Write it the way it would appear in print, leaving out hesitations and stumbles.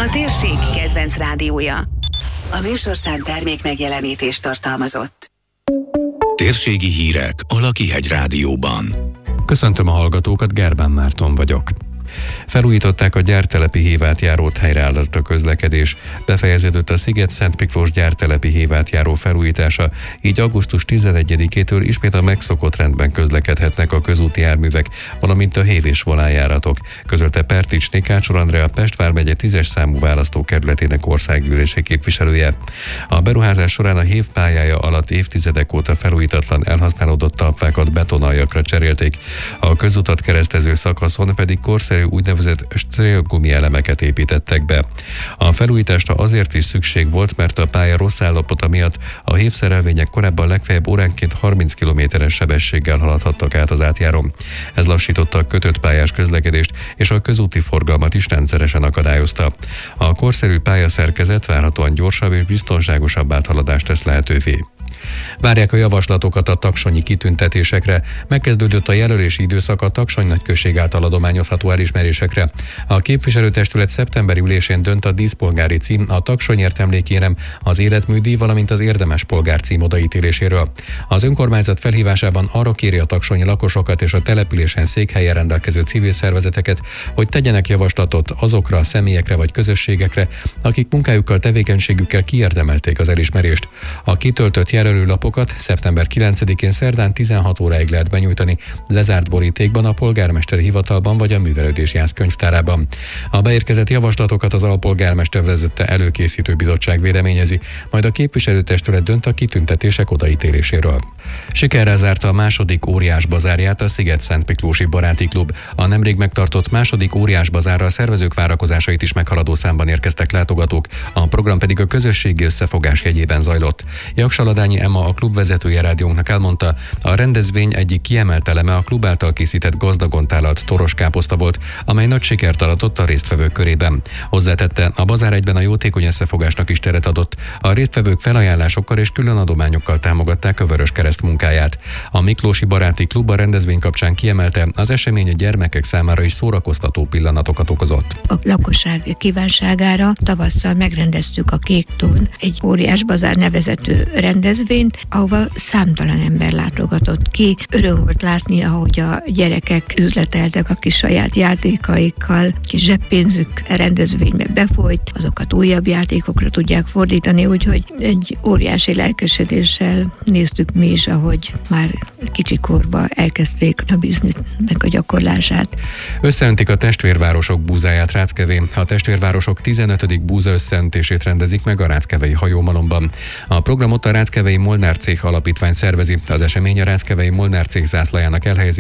a térség kedvenc rádiója. A műsorszám termék megjelenítést tartalmazott. Térségi hírek a Lakihegy Rádióban. Köszöntöm a hallgatókat, Gerbán Márton vagyok. Felújították a gyártelepi Hévátjárót, helyreállt a közlekedés. Befejeződött a Sziget-Szent Miklós gyártelepi Hévátjáró felújítása, így augusztus 11-től ismét a megszokott rendben közlekedhetnek a közúti járművek, valamint a Hév és Volán járatok, közölte Perticsné Kácsor Andrea, Pest vármegye 10-es számú választókerületének országgyűlési képviselője. A beruházás során a Hév pályája alatt évtizedek óta felújítatlan, elhasználódott talpfákat betonaljakra cserélték, a közutat keresztező szakaszon pedig korszerű úgynevezett strélgumi elemeket építettek be. A felújításra azért is szükség volt, mert a pálya rossz állapota miatt a Hév szerelvények korábban legfeljebb óránként 30 km/s sebességgel haladhattak át az átjárón. Ez lassította a kötött pályás közlekedést, és a közúti forgalmat is rendszeresen akadályozta. A korszerű pályaszerkezet várhatóan gyorsabb és biztonságosabb áthaladást tesz lehetővé. Várják a javaslatokat a taksonyi kitüntetésekre. Megkezdődött a jelölési időszak a Taksony nagyközség által adományozható elismerésekre. A képviselőtestület szeptemberi ülésén dönt a díszpolgári cím, a taksonyért emlékérem, az életműdíj, valamint az érdemes polgár cím odaítéléséről. Az önkormányzat felhívásában arra kéri a taksonyi lakosokat és a településen székhelyen rendelkező civil szervezeteket, hogy tegyenek javaslatot azokra a személyekre vagy közösségekre, akik munkájukkal, tevékenységükkel kiérdemelték az elismerést. A kitöltött jelölőlapokat szeptember 9-én szerdán 16 óráig lehet benyújtani lezárt borítékban a polgármesteri hivatalban vagy a művelődési ház könyvtárában. A beérkezett javaslatokat az alpolgármester vezette előkészítő bizottság véleményezi, majd a képviselőtestület dönt a kitüntetések odaítéléséről. Sikerrel zárta a második óriás bazárját a Sziget-Szent Miklósi Baráti Klub. A nemrég megtartott második óriás bazárra a szervezők várakozásait is meghaladó számban érkeztek látogatók, a program pedig a közösségi összefogás jegyében zajlott. Jaksaladányi Emma, a klub vezetője rádiónknak elmondta, a rendezvény egyik kiemelt eleme a klub által készített gazdagon tálalt toros káposzta volt, amely nagy sikert aratott a résztvevők körében. Hozzátette, a bazár egyben a jótékony összefogásnak is teret adott. A résztvevők felajánlásokkal és külön adományokkal támogatták a Vöröskereszt munkáját. A Miklósi Baráti Klub a rendezvény kapcsán kiemelte, az esemény a gyermekek számára is szórakoztató pillanatokat okozott. A lakosság kívánságára tavasszal megrendeztük a Kék Tón egy óriás bazár nevezetű rendezvényt, ahova számtalan ember látogatott ki. Öröm volt látni, ahogy a gyerekek üzleteltek a kis saját játékaikkal, kis zseppénzük rendezvénybe befolyt, azokat újabb játékokra tudják fordítani, úgyhogy egy óriási lelkesedéssel néztük mi is, ahogy már kicsikorban elkezdték a biznisznek a gyakorlását. Összeöntik a testvérvárosok búzáját Ráckevén. A testvérvárosok 15. búza összeöntését rendezik meg a ráckevei hajómalomban. A programot a Ráckevei Molnár Cég Alapítvány szervezi. Az esemény a Ráckevei Molnár Cég zászlajának elhelyezését